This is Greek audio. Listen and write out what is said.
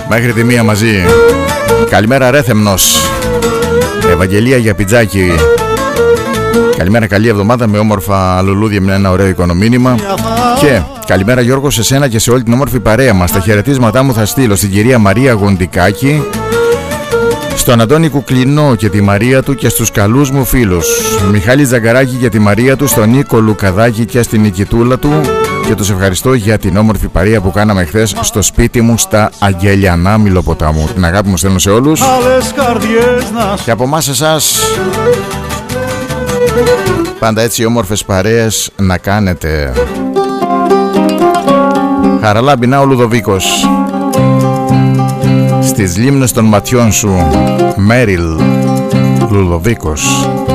μέχρι τη 1 μαζί. Καλημέρα Ρέθεμνος, Ευαγγελία για πιτζάκι. Καλημέρα, καλή εβδομάδα με όμορφα λουλούδια με ένα ωραίο εικονομήνυμα. Και καλημέρα Γιώργο σε σένα και σε όλη την όμορφη παρέα μας. Τα χαιρετίσματά μου θα στείλω στην κυρία Μαρία Γοντικάκη, στον Αντώνη Κουκλινό και τη Μαρία του και στους καλούς μου φίλους Μιχάλη Τζαγκαράκη και τη Μαρία του, στον Νίκο Λουκαδάκη και στην Νικητούλα του, και τους ευχαριστώ για την όμορφη παρέα που κάναμε χθες στο σπίτι μου στα Αγγελιανά Μιλοποτάμου. Την αγάπη μου στέλνω σε όλους και από εμάς εσάς πάντα έτσι όμορφες παρέες να κάνετε. Χαραλάμπινα ο Λουδοβίκος, στις λίμνες των ματιών σου, Μέριλ Λουδοβίκος.